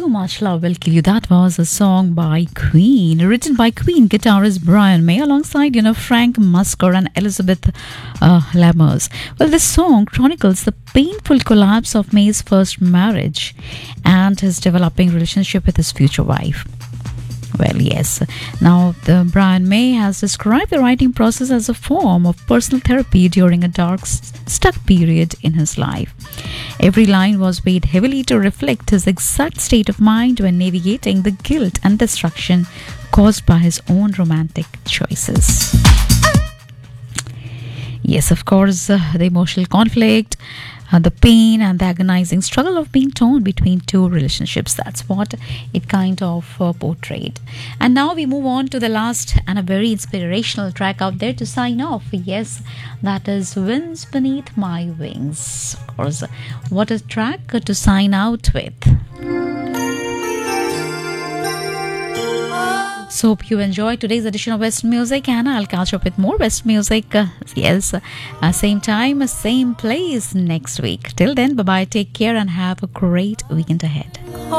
Too Much Love Will Kill You. That was a song by Queen, written by Queen guitarist Brian May alongside, Frank Musker and Elizabeth Lammers. Well, this song chronicles the painful collapse of May's first marriage and his developing relationship with his future wife. Well, yes. Now, Brian May has described the writing process as a form of personal therapy during a dark, stuck period in his life. Every line was weighed heavily to reflect his exact state of mind when navigating the guilt and destruction caused by his own romantic choices. Yes, of course, the emotional conflict, the pain and the agonizing struggle of being torn between two relationships. That's what it kind of portrayed. And now we move on to the last and a very inspirational track out there to sign off. Yes, that is Winds Beneath My Wings. Of course, what a track to sign out with. So hope you enjoyed today's edition of West Music, and I'll catch up with more West Music. Same time, same place next week. Till then, bye-bye, take care and have a great weekend ahead.